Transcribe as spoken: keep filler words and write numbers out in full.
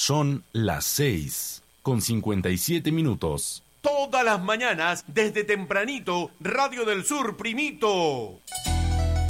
Son las seis con cincuenta y siete minutos. Todas las mañanas, desde tempranito, Radio del Sur, primito.